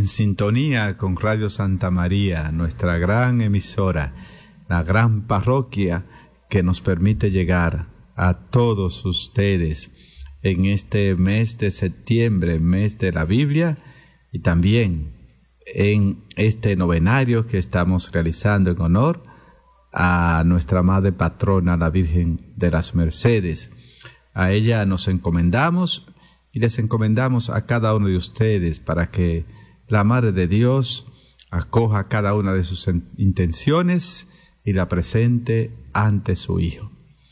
en sintonía con Radio Santa María, nuestra gran emisora, la gran parroquia que nos permite llegar a todos ustedes en este mes de septiembre, mes de la Biblia, y también en este novenario que estamos realizando en honor a nuestra madre patrona, la Virgen de las Mercedes. A ella nos encomendamos y les encomendamos a cada uno de ustedes para que la Madre de Dios acoja cada una de sus intenciones y la presente ante su Hijo.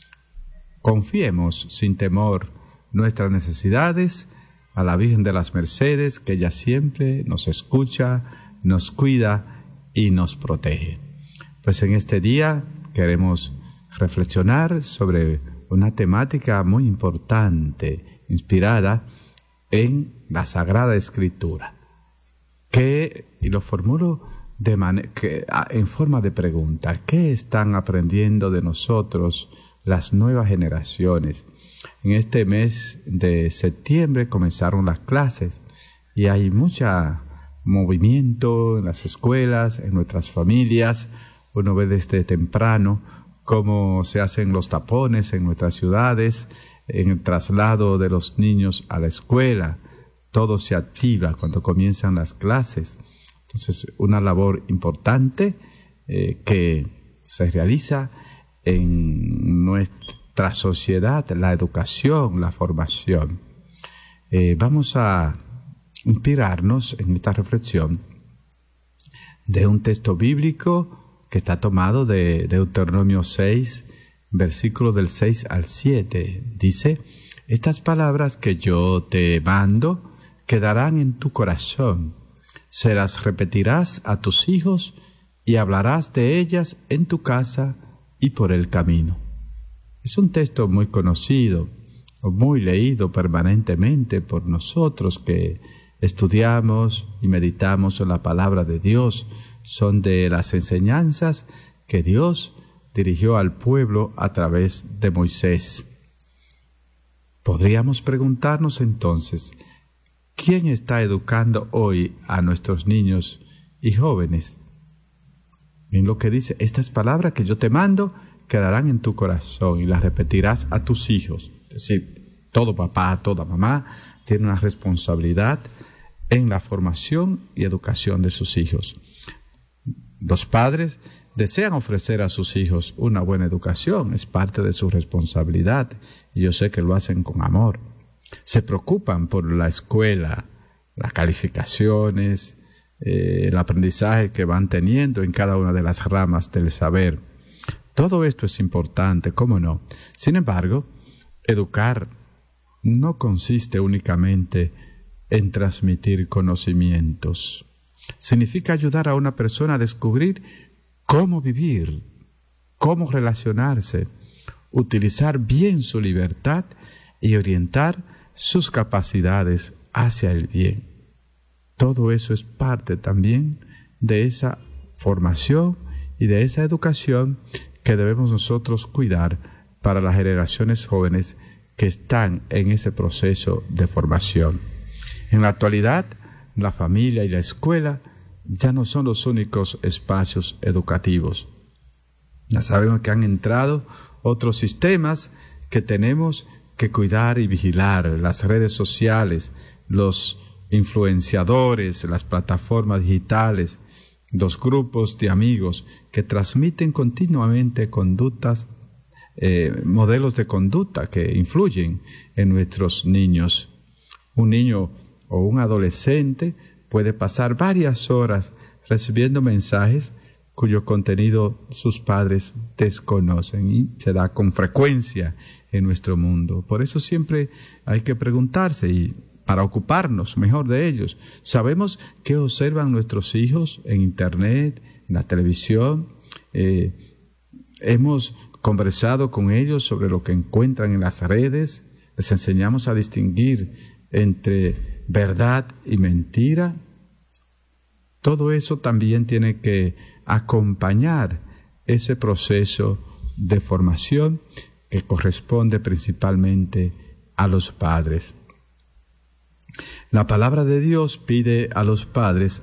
Confiemos sin temor nuestras necesidades a la Virgen de las Mercedes, que ella siempre nos escucha, nos cuida y nos protege. Pues en este día queremos reflexionar sobre una temática muy importante, inspirada en la Sagrada Escritura, y lo formulo en forma de pregunta: ¿qué están aprendiendo de nosotros las nuevas generaciones? En este mes de septiembre comenzaron las clases y hay mucho movimiento en las escuelas, en nuestras familias. Uno ve desde temprano cómo se hacen los tapones en nuestras ciudades, en el traslado de los niños a la escuela. Todo se activa cuando comienzan las clases. Entonces, una labor importante que se realiza en nuestra sociedad, la educación, la formación. Vamos a inspirarnos en esta reflexión de un texto bíblico que está tomado de Deuteronomio 6, versículos del 6 al 7. Dice: estas palabras que yo te mando quedarán en tu corazón, se las repetirás a tus hijos y hablarás de ellas en tu casa y por el camino. Es un texto muy conocido, muy leído permanentemente por nosotros que estudiamos y meditamos en la palabra de Dios. Son de las enseñanzas que Dios dirigió al pueblo a través de Moisés. Podríamos preguntarnos entonces: ¿quién está educando hoy a nuestros niños y jóvenes? En lo que dice: estas palabras que yo te mando quedarán en tu corazón y las repetirás a tus hijos. Es decir, todo papá, toda mamá tiene una responsabilidad en la formación y educación de sus hijos. Los padres desean ofrecer a sus hijos una buena educación, es parte de su responsabilidad, y yo sé que lo hacen con amor. Se preocupan por la escuela, las calificaciones, el aprendizaje que van teniendo en cada una de las ramas del saber. Todo esto es importante, ¿cómo no? Sin embargo, educar no consiste únicamente en transmitir conocimientos. Significa ayudar a una persona a descubrir cómo vivir, cómo relacionarse, utilizar bien su libertad y orientar sus capacidades hacia el bien. Todo eso es parte también de esa formación y de esa educación que debemos nosotros cuidar para las generaciones jóvenes que están en ese proceso de formación. En la actualidad, la familia y la escuela ya no son los únicos espacios educativos. Ya sabemos que han entrado otros sistemas que tenemos que cuidar y vigilar: las redes sociales, los influenciadores, las plataformas digitales, los grupos de amigos que transmiten continuamente conductas, modelos de conducta que influyen en nuestros niños. Un niño o un adolescente puede pasar varias horas recibiendo mensajes cuyo contenido sus padres desconocen, y se da con frecuencia en nuestro mundo. Por eso siempre hay que preguntarse, y para ocuparnos mejor de ellos, ¿sabemos qué observan nuestros hijos en Internet, en la televisión? ¿Hemos conversado con ellos sobre lo que encuentran en las redes? ¿Les enseñamos a distinguir entre verdad y mentira? Todo eso también tiene que acompañar ese proceso de formación que corresponde principalmente a los padres. La palabra de Dios pide a los padres